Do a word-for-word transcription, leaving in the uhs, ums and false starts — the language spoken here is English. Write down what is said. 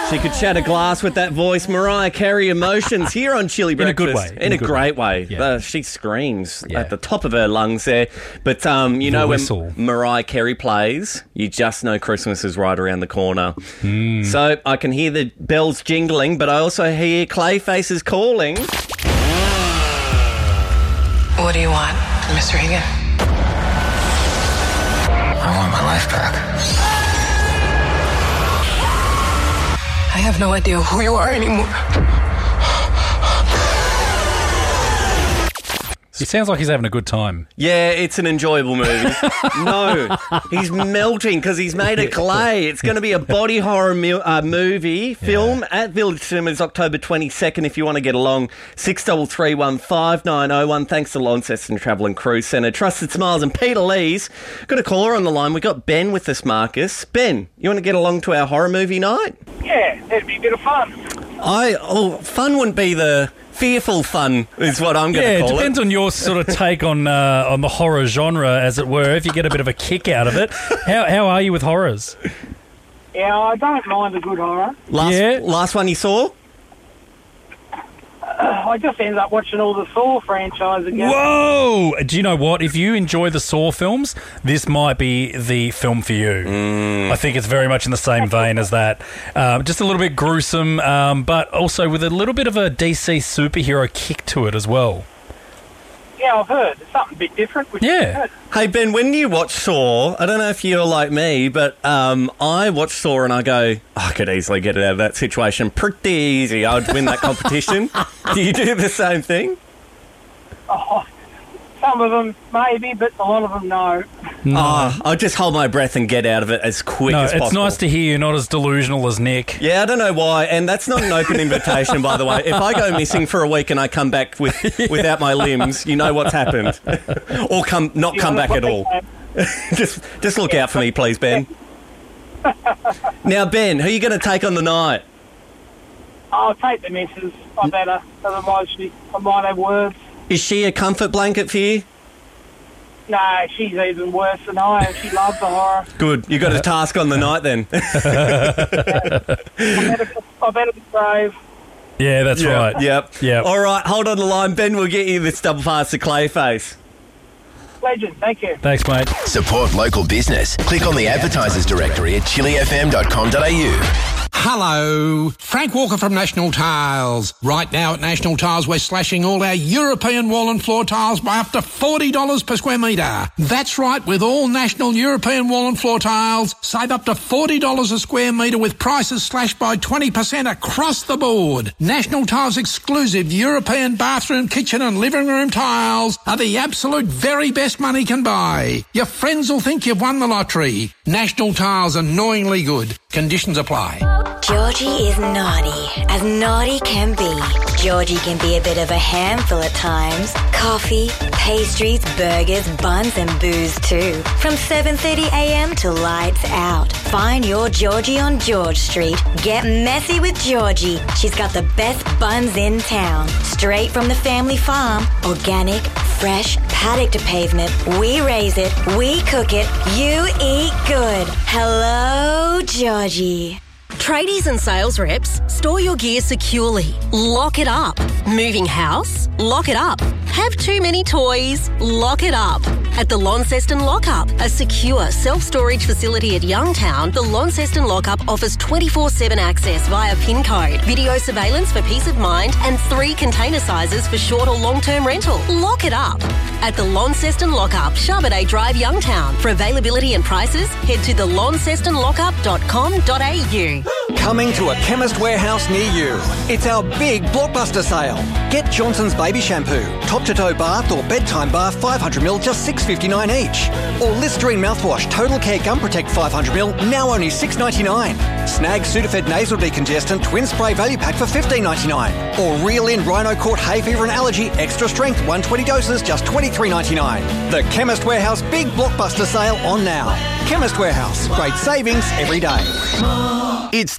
She could shatter glass with that voice. Mariah Carey emotions here on Chili Breakfast. In a good way. In, In a, a great way. way. Yeah. Uh, she screams yeah. at the top of her lungs there. But um, you the know whistle. when Mariah Carey plays, you just know Christmas is right around the corner. Mm. So I can hear the bells jingling, but I also hear Clayface's calling. What do you want, Miss Regan? I want my life back. I have no idea who you are anymore. He sounds like he's having a good time. Yeah, it's an enjoyable movie. No, he's melting because he's made of clay. It's going to be a body horror mu- uh, movie film yeah. at Village Cinemas October twenty-second if you want to get along. six three three one five nine oh one. Thanks to Launceston Travel and Cruise Centre. Trusted Smiles and Peter Lee's. Got a caller on the line. We've got Ben with us, Marcus. Ben, you want to get along to our horror movie night? Yeah, it'd be a bit of fun. I Oh, fun wouldn't be the... Fearful fun is what I'm going to yeah, call it. Yeah, it depends on your sort of take on uh, on the horror genre, as it were, if you get a bit of a kick out of it. How how are you with horrors? Yeah, I don't mind a good horror. Last, yeah. last one you saw? Uh, I just end up watching all the Saw franchise again. Whoa! Do you know what? If you enjoy the Saw films, this might be the film for you. Mm. I think it's very much in the same vein as that. Um, just a little bit gruesome, um, but also with a little bit of a D C superhero kick to it as well. Yeah, I've heard. It's something a bit different. Which Yeah. is good. Hey, Ben, when you watch Saw, I don't know if you're like me, but um, I watch Saw and I go, oh, I could easily get it out of that situation pretty easy. I would win that competition. Do you do the same thing? Oh, some of them maybe, but a lot of them no. No. Oh, I'll just hold my breath and get out of it as quick no, as it's possible. nice to hear you're not as delusional as Nick. Yeah, I don't know why, and that's not an open invitation, by the way. If I go missing for a week and I come back with without my limbs, you know what's happened. Or come not come back at all. just just look out for me, please, Ben. Now, Ben, who are you going to take on the night? I'll take the missus. I better. Otherwise, she, I might have words. Is she a comfort blanket for you? No, she's even worse than I am. She loves the horror. Good. You got a task on the night then. I better, I better be brave. Yeah, that's Yep, right. Yep. Yep. All right, hold on the line. Ben will get you this double pass to Clayface. Legend, thank you. Thanks, mate. Support local business. Click on the advertisers directory at chili f m dot com dot a u. Hello, Frank Walker from National Tiles. Right now at National Tiles, we're slashing all our European wall and floor tiles by up to forty dollars per square metre. That's right, with all National European wall and floor tiles, save up to forty dollars a square metre with prices slashed by twenty percent across the board. National Tiles exclusive European bathroom, kitchen and living room tiles are the absolute very best money can buy. Your friends will think you've won the lottery. National Tiles, annoyingly good. Conditions apply. Georgie is naughty, as naughty can be. Georgie can be a bit of a handful at times. Coffee, pastries, burgers, buns and booze too. From seven thirty a m to lights out. Find your Georgie on George Street. Get messy with Georgie. She's got the best buns in town. Straight from the family farm. Organic, fresh, paddock to pavement. We raise it, we cook it, you eat good. Hello, Georgie. Tradies and sales reps, store your gear securely. Lock it up. Moving house? Lock it up. Have too many toys? Lock it up. At the Launceston Lockup, a secure self-storage facility at Youngtown, the Launceston Lockup offers twenty-four seven access via PIN code, video surveillance for peace of mind, and three container sizes for short or long-term rental. Lock it up. At the Launceston Lockup, Charbonnet Drive, Youngtown. For availability and prices, head to the launceston lockup dot com dot a u. Coming to a Chemist Warehouse near you. It's our big blockbuster sale. Get Johnson's Baby Shampoo, top-to-toe bath or bedtime bath five hundred milliliters, just six dollars fifty-nine each. Or Listerine mouthwash, Total Care Gum Protect five hundred milliliters, now only six dollars ninety-nine. Snag Sudafed Nasal Decongestant Twin Spray Value Pack for fifteen dollars ninety-nine. Or Reel In Rhino Court Hay Fever and Allergy Extra Strength one hundred twenty doses, just twenty-three dollars ninety-nine. The Chemist Warehouse big blockbuster sale on now. Chemist Warehouse, great savings every day. It's